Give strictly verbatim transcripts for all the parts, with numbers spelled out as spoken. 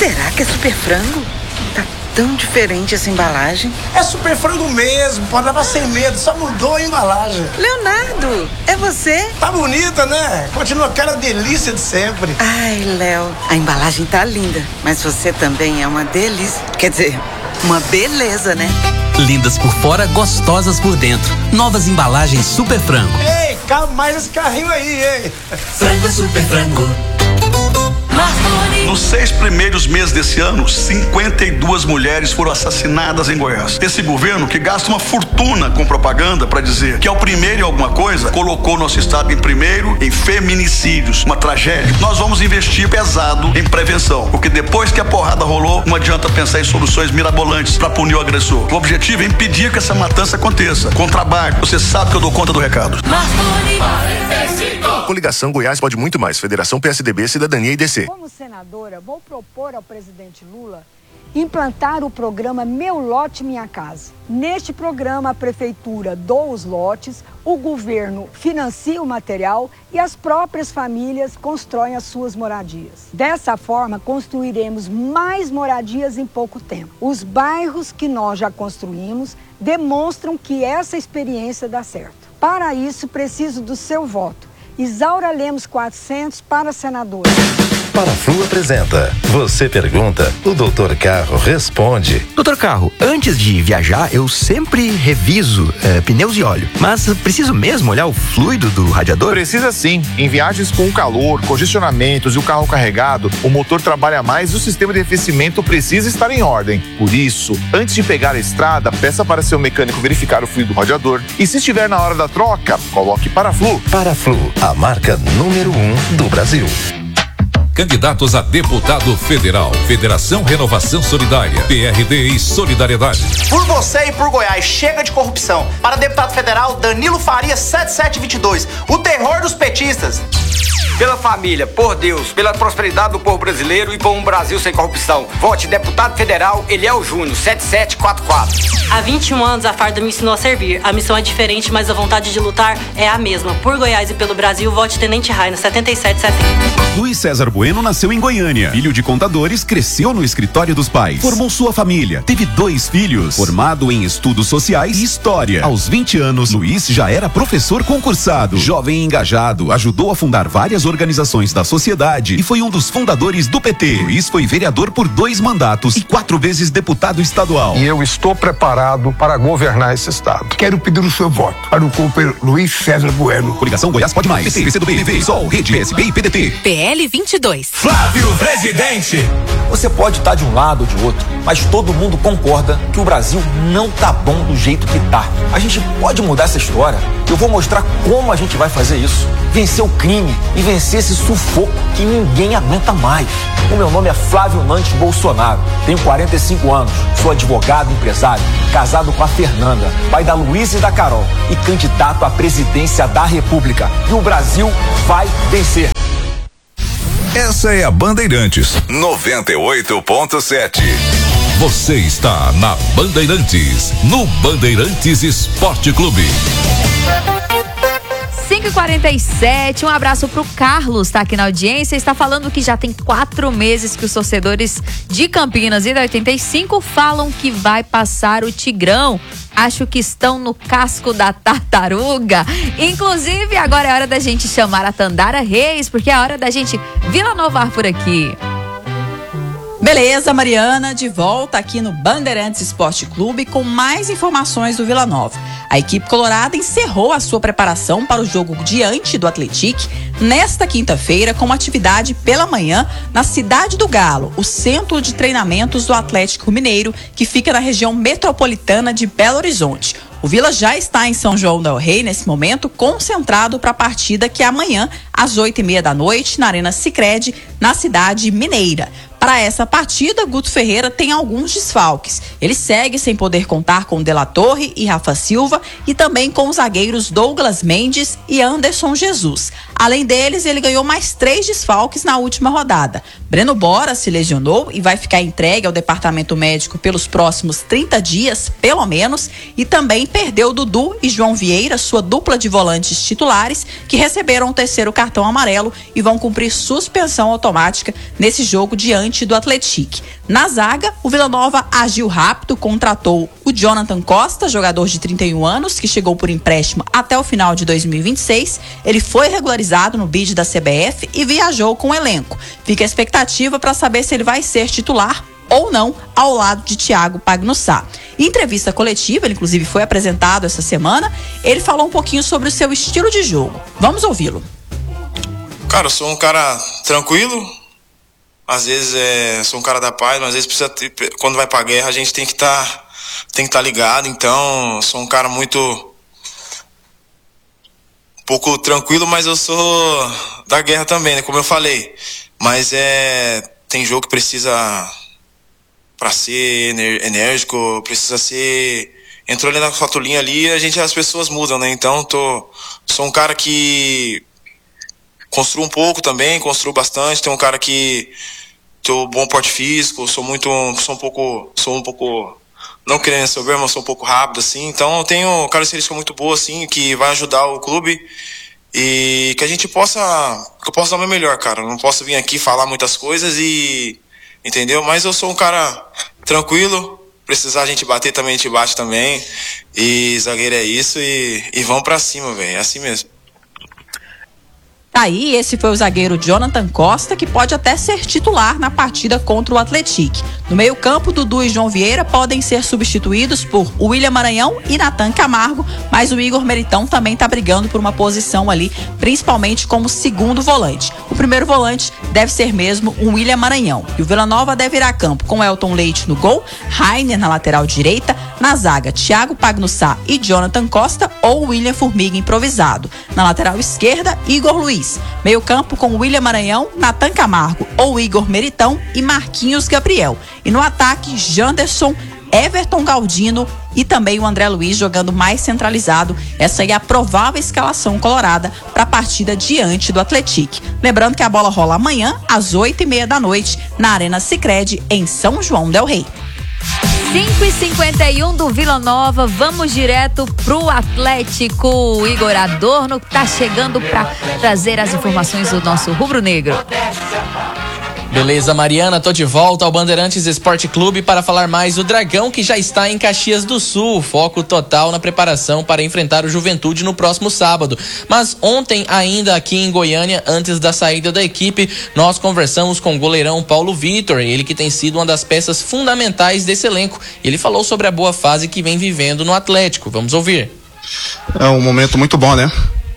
Será que é Super Frango? Tá tão diferente essa embalagem. É Super Frango mesmo, pode levar sem medo, só mudou a embalagem. Leonardo, é você? Tá bonita, né? Continua aquela delícia de sempre. Ai, Léo, a embalagem tá linda, mas você também é uma delícia. Quer dizer, uma beleza, né? Lindas por fora, gostosas por dentro. Novas embalagens Super Frango. Ei, calma mais esse carrinho aí, hein? Frango Super Frango. Nos seis primeiros meses desse ano, cinquenta e duas mulheres foram assassinadas em Goiás. Esse governo, que gasta uma fortuna com propaganda para dizer que é o primeiro em alguma coisa, colocou nosso estado em primeiro em feminicídios, uma tragédia. Nós vamos investir pesado em prevenção, porque depois que a porrada rolou, não adianta pensar em soluções mirabolantes para punir o agressor. O objetivo é impedir que essa matança aconteça. Com trabalho, você sabe que eu dou conta do recado. Coligação Goiás pode muito mais. Federação P S D B, Cidadania e D C. Como senadora, vou propor ao presidente Lula implantar o programa Meu Lote Minha Casa. Neste programa, a prefeitura doa os lotes, o governo financia o material e as próprias famílias constroem as suas moradias. Dessa forma, construiremos mais moradias em pouco tempo. Os bairros que nós já construímos demonstram que essa experiência dá certo. Para isso, preciso do seu voto. Isaura Lemos quatrocentos para senadora. Paraflu apresenta Você Pergunta, o doutor Carro responde. doutor Carro, antes de viajar, eu sempre reviso é, pneus e óleo. Mas preciso mesmo olhar o fluido do radiador? Precisa sim. Em viagens com calor, congestionamentos e o carro carregado, o motor trabalha mais e o sistema de aquecimento precisa estar em ordem. Por isso, antes de pegar a estrada, peça para seu mecânico verificar o fluido do radiador. E se estiver na hora da troca, coloque Paraflu. Paraflu, a marca número um do Brasil. Candidatos a deputado federal, Federação Renovação Solidária, P R D e Solidariedade. Por você e por Goiás, chega de corrupção. Para deputado federal, Danilo Faria setenta e sete vinte e dois, o terror dos petistas. Pela família, por Deus, pela prosperidade do povo brasileiro e por um Brasil sem corrupção. Vote deputado federal Eliel Júnior, setenta e sete quarenta e quatro. Há vinte e um anos a farda me ensinou a servir. A missão é diferente, mas a vontade de lutar é a mesma. Por Goiás e pelo Brasil, vote Tenente Raina, setenta e sete setenta. Luiz César Bueno nasceu em Goiânia. Filho de contadores, cresceu no escritório dos pais. Formou sua família. Teve dois filhos. Formado em estudos sociais e história. Aos vinte anos, Luiz já era professor concursado. Jovem e engajado, ajudou a fundar várias organizações da sociedade e foi um dos fundadores do P T. Luiz foi vereador por dois mandatos e quatro vezes deputado estadual. E eu estou preparado para governar esse estado. Quero pedir o seu voto para o companheiro Luiz César Bueno. Coligação Goiás pode mais. P T, P C do B, P V, Sol, Rede, P S B e P D T. P L vinte e dois. Flávio Presidente. Você pode estar de um lado ou de outro, mas todo mundo concorda que o Brasil não tá bom do jeito que tá. A gente pode mudar essa história. Eu vou mostrar como a gente vai fazer isso. Vencer o crime e vencer esse sufoco que ninguém aguenta mais. O meu nome é Flávio Nantes Bolsonaro. Tenho quarenta e cinco anos. Sou advogado e empresário, casado com a Fernanda, pai da Luísa e da Carol e candidato à presidência da República. E o Brasil vai vencer. Essa é a Bandeirantes noventa e oito ponto sete. Você está na Bandeirantes, no Bandeirantes Esporte Clube. cinco e quarenta e sete, um abraço pro Carlos, tá aqui na audiência, está falando que já tem quatro meses que os torcedores de Campinas e da oitenta e cinco falam que vai passar o Tigrão. Acho que estão no casco da tartaruga. Inclusive, agora é hora da gente chamar a Tandara Reis, porque é hora da gente Vila Novar por aqui. Beleza, Mariana, de volta aqui no Bandeirantes Esporte Clube com mais informações do Vila Nova. A equipe colorada encerrou a sua preparação para o jogo diante do Atlético nesta quinta-feira com uma atividade pela manhã na Cidade do Galo, o centro de treinamentos do Atlético Mineiro, que fica na região metropolitana de Belo Horizonte. O Vila já está em São João del Rei nesse momento, concentrado para a partida que é amanhã, às oito e meia da noite, na Arena Sicredi, na cidade mineira. Para essa partida, Guto Ferreira tem alguns desfalques. Ele segue sem poder contar com De La Torre e Rafa Silva e também com os zagueiros Douglas Mendes e Anderson Jesus. Além deles, ele ganhou mais três desfalques na última rodada. Breno Bora se lesionou e vai ficar entregue ao departamento médico pelos próximos trinta dias, pelo menos, e também perdeu Dudu e João Vieira, sua dupla de volantes titulares, que receberam o terceiro cartão amarelo e vão cumprir suspensão automática nesse jogo diante diante do Atlético. Na zaga, o Vila Nova agiu rápido, contratou o Jonathan Costa, jogador de trinta e um anos, que chegou por empréstimo até o final de dois mil e vinte e seis. Ele foi regularizado no bid da C B F e viajou com o elenco. Fica a expectativa para saber se ele vai ser titular ou não ao lado de Thiago Pagnussá. Em entrevista coletiva, ele inclusive foi apresentado essa semana, ele falou um pouquinho sobre o seu estilo de jogo. Vamos ouvi-lo. Cara, eu sou um cara tranquilo, às vezes é, sou um cara da paz, mas às vezes precisa ter, quando vai pra guerra a gente tem que estar tá, tem que estar tá ligado, então eu sou um cara muito um pouco tranquilo, mas eu sou da guerra também, né, como eu falei, mas é, tem jogo que precisa para ser enérgico, precisa ser, entrou ali na fatulinha ali, a gente, as pessoas mudam, né, então tô, sou um cara que construo um pouco também, construo bastante, tem um cara que tenho bom porte físico, sou muito, sou um pouco, sou um pouco, não querendo soberbo, mas sou um pouco rápido, assim, então eu tenho característica muito boa, assim, que vai ajudar o clube e que a gente possa, que eu possa dar o meu melhor, cara, eu não posso vir aqui falar muitas coisas e, entendeu? Mas eu sou um cara tranquilo, precisar a gente bater também, a gente bate também, e zagueiro é isso, e, e vamos pra cima, velho, é assim mesmo. Aí, esse foi o zagueiro Jonathan Costa, que pode até ser titular na partida contra o Atlético. No meio-campo, Dudu e João Vieira podem ser substituídos por William Maranhão e Natan Camargo, mas o Igor Meritão também está brigando por uma posição ali, principalmente como segundo volante. O primeiro volante deve ser mesmo o William Maranhão. E o Vila Nova deve ir a campo com Elton Leite no gol, Rainer na lateral direita, na zaga Thiago Pagnussá e Jonathan Costa ou William Formiga improvisado. Na lateral esquerda, Igor Luiz. Meio campo com William Maranhão, Natan Camargo ou Igor Meritão e Marquinhos Gabriel. E no ataque, Janderson, Everton Galdino e também o André Luiz jogando mais centralizado. Essa aí é a provável escalação colorada para a partida diante do Atlético. Lembrando que a bola rola amanhã às oito e meia da noite na Arena Sicredi em São João del Rei. cinco e cinquenta e um do Vila Nova, vamos direto pro Atlético. O Igor Adorno tá chegando para trazer as informações do nosso rubro-negro. Beleza, Mariana, tô de volta ao Bandeirantes Esporte Clube para falar mais do Dragão, que já está em Caxias do Sul. Foco total na preparação para enfrentar o Juventude no próximo sábado. Mas ontem, ainda aqui em Goiânia, antes da saída da equipe, nós conversamos com o goleirão Paulo Vitor, ele que tem sido uma das peças fundamentais desse elenco. Ele falou sobre a boa fase que vem vivendo no Atlético. Vamos ouvir. É um momento muito bom, né?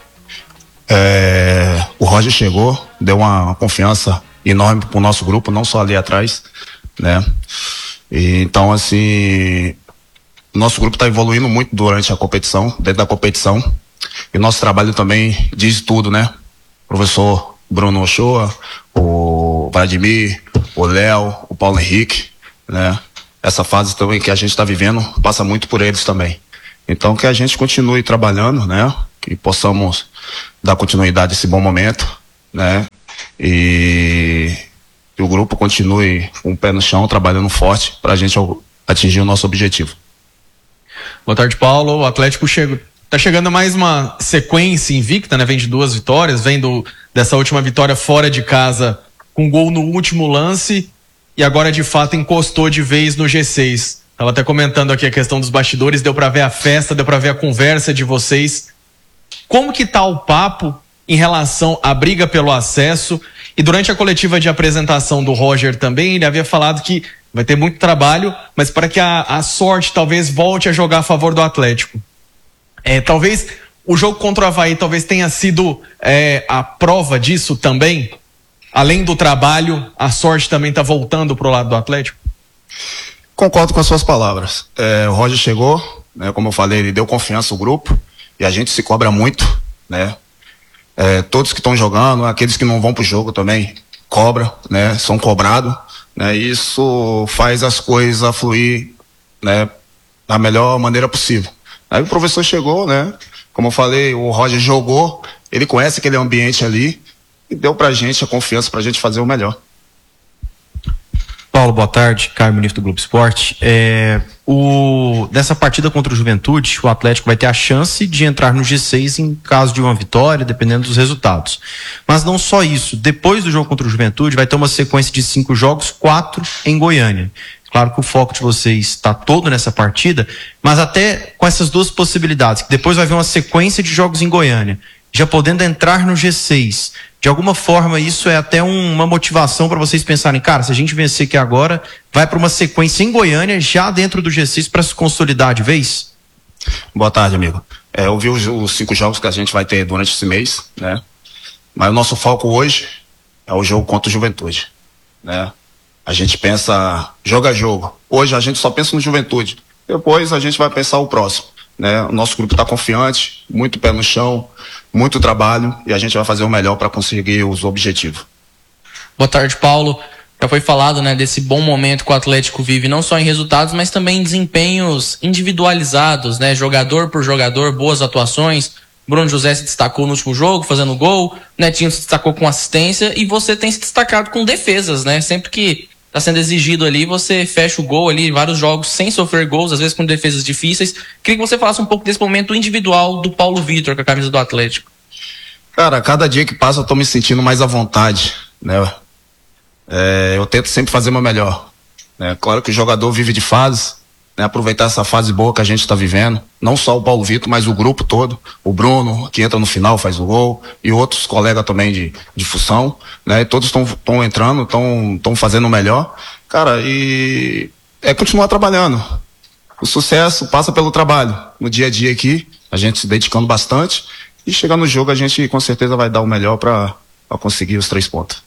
É, o Roger chegou, deu uma confiança enorme pro nosso grupo, não só ali atrás, né? E, então, assim, nosso grupo está evoluindo muito durante a competição, dentro da competição, e nosso trabalho também diz tudo, né? O professor Bruno Ochoa, o Vladimir, o Léo, o Paulo Henrique, né? Essa fase também que a gente está vivendo passa muito por eles também. Então, que a gente continue trabalhando, né? Que possamos dar continuidade a esse bom momento, né? E que o grupo continue com o pé no chão, trabalhando forte para a gente atingir o nosso objetivo. Boa tarde, Paulo. O Atlético chega, tá chegando mais uma sequência invicta, né? Vem de duas vitórias, vem do, dessa última vitória fora de casa com gol no último lance e agora de fato encostou de vez no G seis. Tava até comentando aqui a questão dos bastidores, deu para ver a festa, deu para ver a conversa de vocês. Como que tá o papo em relação à briga pelo acesso? E durante a coletiva de apresentação do Roger também, ele havia falado que vai ter muito trabalho, mas para que a, a sorte talvez volte a jogar a favor do Atlético. É, talvez o jogo contra o Avaí talvez tenha sido é, a prova disso também. Além do trabalho, a sorte também está voltando pro lado do Atlético? Concordo com as suas palavras. É, o Roger chegou, né, como eu falei, ele deu confiança ao grupo e a gente se cobra muito, né? É, todos que estão jogando, aqueles que não vão pro jogo também cobram, né? São cobrados, né? E isso faz as coisas fluir, né? Da melhor maneira possível. Aí o professor chegou, né? Como eu falei, o Roger jogou, ele conhece aquele ambiente ali e deu pra gente a confiança pra gente fazer o melhor. Paulo, boa tarde. Caio Ministro do Globo Esporte. É, o, dessa partida contra o Juventude, o Atlético vai ter a chance de entrar no G seis em caso de uma vitória, dependendo dos resultados. Mas não só isso. Depois do jogo contra o Juventude, vai ter uma sequência de cinco jogos, quatro em Goiânia. Claro que o foco de vocês está todo nessa partida, mas até com essas duas possibilidades, que depois vai haver uma sequência de jogos em Goiânia, já podendo entrar no G seis, de alguma forma isso é até um, uma motivação para vocês pensarem, cara, se a gente vencer aqui agora, vai para uma sequência em Goiânia, já dentro do G seis, para se consolidar de vez? Boa tarde, amigo. É, eu vi os, os cinco jogos que a gente vai ter durante esse mês, né? Mas o nosso foco hoje é o jogo contra o Juventude, né? A gente pensa jogo a jogo. Hoje a gente só pensa no Juventude. Depois a gente vai pensar o próximo, né? O nosso grupo está confiante, muito pé no chão, muito trabalho, e a gente vai fazer o melhor para conseguir os objetivos. Boa tarde, Paulo. Já foi falado, né, desse bom momento que o Atlético vive, não só em resultados, mas também em desempenhos individualizados, né? Jogador por jogador, boas atuações. Bruno José se destacou no último jogo, fazendo gol. Netinho se destacou com assistência. E você tem se destacado com defesas, né? Sempre que está sendo exigido ali, você fecha o gol ali, vários jogos sem sofrer gols, às vezes com defesas difíceis. Queria que você falasse um pouco desse momento individual do Paulo Vitor com a camisa do Atlético. Cara, cada dia que passa eu tô me sentindo mais à vontade, né? É, eu tento sempre fazer o meu melhor, né? Claro que o jogador vive de fases, né? Aproveitar essa fase boa que a gente está vivendo, não só o Paulo Vitor, mas o grupo todo, o Bruno, que entra no final, faz o gol, e outros colegas também de, de função, né? Todos estão entrando, estão fazendo o melhor, cara, e é continuar trabalhando. O sucesso passa pelo trabalho, no dia a dia aqui, a gente se dedicando bastante, e chegar no jogo a gente com certeza vai dar o melhor para conseguir os três pontos.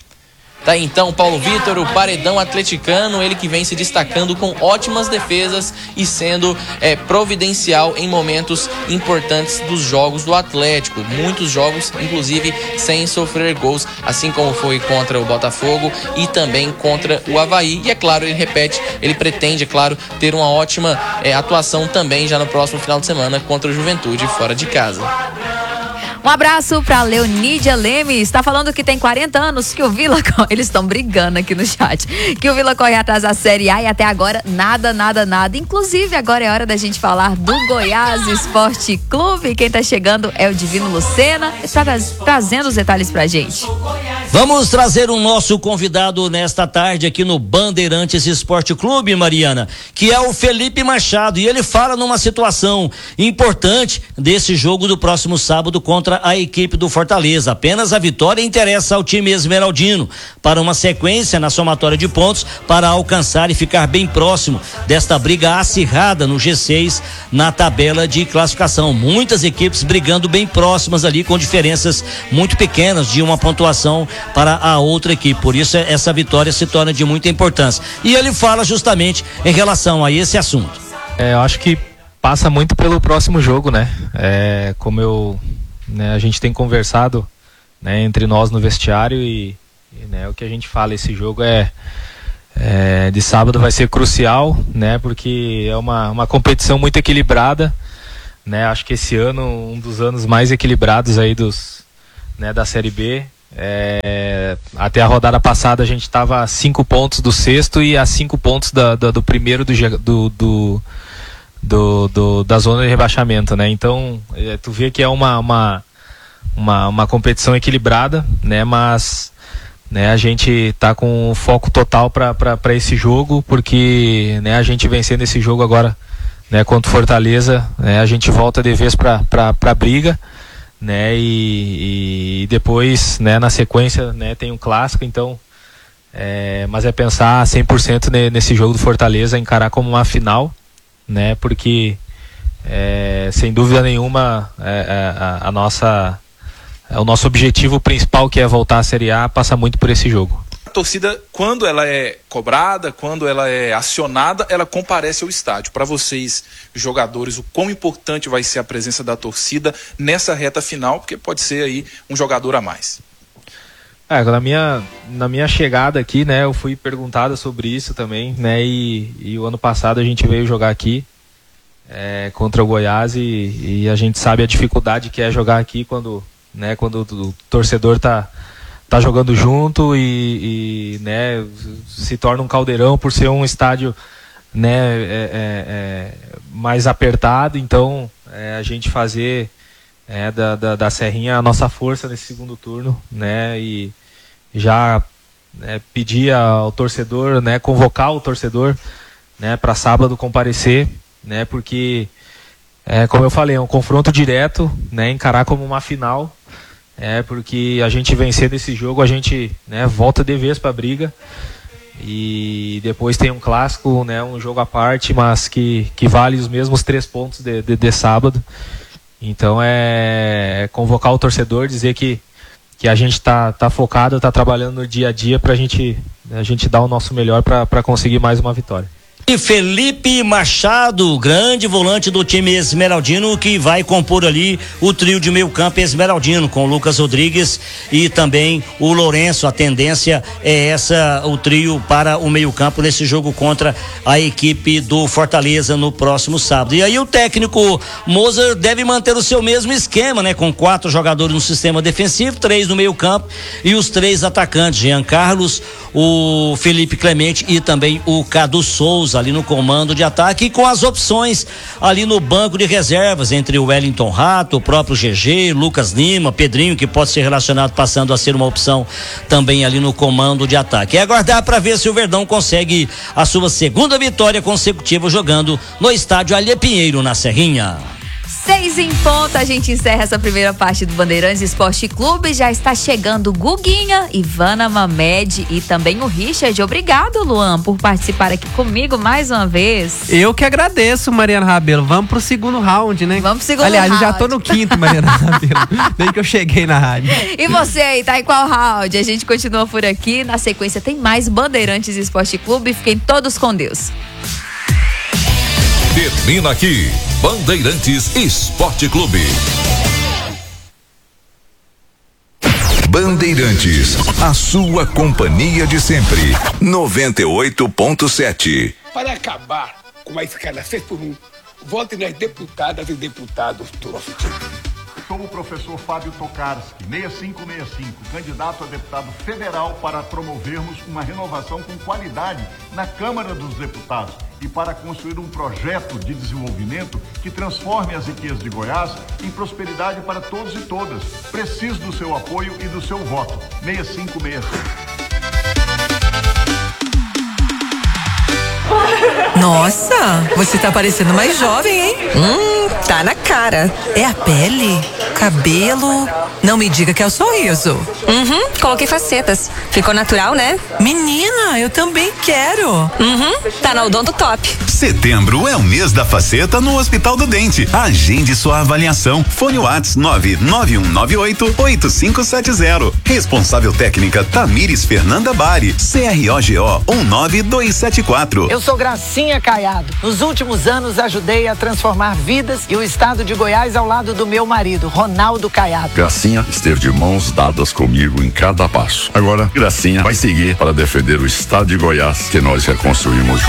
Tá aí então Paulo Vitor, o paredão atleticano, ele que vem se destacando com ótimas defesas e sendo é, providencial em momentos importantes dos jogos do Atlético. Muitos jogos, inclusive, sem sofrer gols, assim como foi contra o Botafogo e também contra o Avaí. E é claro, ele repete, ele pretende, é claro, ter uma ótima é, atuação também já no próximo final de semana contra o Juventude fora de casa. Um abraço pra Leonídia Lemes, está falando que tem quarenta anos, que o Vila, eles estão brigando aqui no chat, que o Vila corre atrás da Série A e até agora nada, nada, nada. Inclusive agora é hora da gente falar do Goiás Esporte Clube. Quem tá chegando é o Divino Lucena, está trazendo os detalhes pra gente. Vamos trazer o nosso convidado nesta tarde aqui no Bandeirantes Esporte Clube, Mariana, que é o Felipe Machado, e ele fala numa situação importante desse jogo do próximo sábado contra a equipe do Fortaleza. Apenas a vitória interessa ao time esmeraldino para uma sequência na somatória de pontos para alcançar e ficar bem próximo desta briga acirrada no G seis na tabela de classificação. Muitas equipes brigando bem próximas ali, com diferenças muito pequenas de uma pontuação para a outra equipe. Por isso essa vitória se torna de muita importância. E ele fala justamente em relação a esse assunto. É, eu acho que passa muito pelo próximo jogo, né? É, como eu Né, a gente tem conversado, né, entre nós no vestiário e, e né, o que a gente fala, esse jogo é, é de sábado vai ser crucial, né, porque é uma, uma competição muito equilibrada, né, acho que esse ano um dos anos mais equilibrados aí dos, né, da Série B. É, até a rodada passada a gente estava a cinco pontos do sexto e a cinco pontos da, da, do primeiro do, do, do Do, do, da zona de rebaixamento, né? Então, é, tu vê que é uma, uma, uma, uma competição equilibrada, né? Mas, né, a gente tá com foco total para esse jogo, porque, né, a gente vencendo esse jogo agora, né, contra o Fortaleza, né, a gente volta de vez para a briga, né? E, e depois, né, na sequência, né, tem um clássico, então, é, mas é pensar cem por cento nesse jogo do Fortaleza, encarar como uma final, né, porque é, sem dúvida nenhuma é, a, a nossa, é, o nosso objetivo principal, que é voltar à Série A, passa muito por esse jogo. A torcida, quando ela é cobrada, quando ela é acionada, ela comparece ao estádio. Para vocês, jogadores, o quão importante vai ser a presença da torcida nessa reta final, porque pode ser aí um jogador a mais. É, na minha, na minha chegada aqui, né, eu fui perguntado sobre isso também, né, e, e o ano passado a gente veio jogar aqui é, contra o Goiás e, e a gente sabe a dificuldade que é jogar aqui quando, né, quando o torcedor tá, tá jogando junto e, e né, se torna um caldeirão por ser um estádio, né, é, é, é, mais apertado. Então é, a gente fazer é, da, da, da Serrinha a nossa força nesse segundo turno, né, e já né, pedir ao torcedor, né, convocar o torcedor, né, para sábado comparecer, né, porque é, como eu falei, é um confronto direto, né, encarar como uma final, é, porque a gente vencer nesse jogo, a gente, né, volta de vez para a briga, e depois tem um clássico, né, um jogo à parte, mas que, que vale os mesmos três pontos de, de, de sábado. Então é, é convocar o torcedor, dizer que, que a gente tá, tá focado, tá trabalhando no dia a dia para gente, a gente dar o nosso melhor para conseguir mais uma vitória. E Felipe Machado, grande volante do time esmeraldino, que vai compor ali o trio de meio campo esmeraldino, com o Lucas Rodrigues e também o Lourenço. A tendência é essa, o trio para o meio campo nesse jogo contra a equipe do Fortaleza no próximo sábado. E aí o técnico Moser deve manter o seu mesmo esquema, né? Com quatro jogadores no sistema defensivo, três no meio campo e os três atacantes, Jean Carlos, o Felipe Clemente e também o Cadu Souza ali no comando de ataque, e com as opções ali no banco de reservas, entre o Wellington Rato, o próprio G G, Lucas Lima, Pedrinho, que pode ser relacionado, passando a ser uma opção também ali no comando de ataque. É aguardar para ver se o Verdão consegue a sua segunda vitória consecutiva jogando no estádio Alê Pinheiro, na Serrinha. Seis em ponto, a gente encerra essa primeira parte do Bandeirantes Esporte Clube. Já está chegando Guguinha, Ivana Mamed e também o Richard. Obrigado, Luan, por participar aqui comigo mais uma vez. Eu que agradeço, Mariana Rabelo. Vamos pro segundo round, né? Vamos pro segundo Aliás, round. Aliás, já tô no quinto, Mariana Rabelo. Desde que eu cheguei na rádio. E você aí, tá em qual round? A gente continua por aqui. Na sequência tem mais Bandeirantes Esporte Clube. Fiquem todos com Deus. Termina aqui Bandeirantes Esporte Clube. Bandeirantes, a sua companhia de sempre. noventa e oito ponto sete. Para acabar com a escala seis por um, vote nas deputadas e deputados do nosso time. Sou o professor Fábio Tokarski, seis cinco seis cinco, candidato a deputado federal para promovermos uma renovação com qualidade na Câmara dos Deputados e para construir um projeto de desenvolvimento que transforme as riquezas de Goiás em prosperidade para todos e todas. Preciso do seu apoio e do seu voto. seis cinco seis cinco. Nossa, você tá parecendo mais jovem, hein? Hum, tá na cara. É a pele? Cabelo? Não me diga que é o sorriso. Uhum, coloquei facetas. Ficou natural, né? Menina, eu também quero. Uhum, tá na Odonto Top. Setembro é o mês da faceta no Hospital do Dente. Agende sua avaliação. Fone Whats nove nove um nove oito oito cinco sete zero. Responsável técnica Tamires Fernanda Bari. C R O G O um nove dois sete quatro. Eu sou Gracinha Caiado. Nos últimos anos ajudei a transformar vidas e o estado de Goiás ao lado do meu marido, Ronaldo Caiado. Gracinha esteve de mãos dadas comigo em cada passo. Agora, Gracinha vai seguir para defender o estado de Goiás que nós reconstruímos juntos.